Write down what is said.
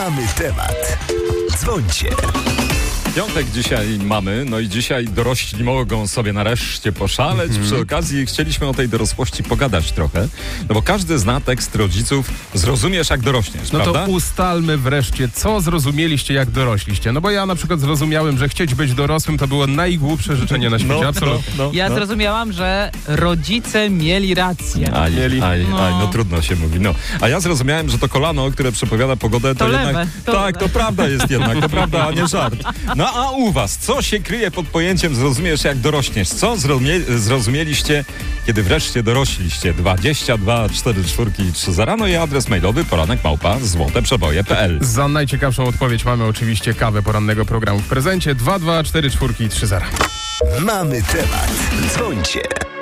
Mamy temat. Dzwońcie. Piątek dzisiaj mamy, no i dzisiaj dorośli mogą sobie nareszcie poszaleć. Przy okazji chcieliśmy o tej dorosłości pogadać trochę, no bo każdy zna tekst rodziców "Zrozumiesz, jak dorośniesz", No prawda? to ustalmy wreszcie, co zrozumieliście, jak dorośliście. No bo ja na przykład zrozumiałem, że chcieć być dorosłym to było najgłupsze życzenie na świecie, absolutnie. Ja zrozumiałam, że rodzice mieli rację. No trudno się mówi. No. A ja zrozumiałem, że to kolano, które przepowiada pogodę, to lewe, jednak... Tak, to prawda jest jednak, to prawda, a nie żart. No a u was, co się kryje pod pojęciem "zrozumiesz, jak dorośniesz"? Co zrozumieliście, kiedy wreszcie dorośliście? 22 44 30 no i adres mailowy poranek@złoteprzeboje.pl. Za najciekawszą odpowiedź mamy oczywiście kawę porannego programu w prezencie. 2244330. Mamy temat. Dzwońcie.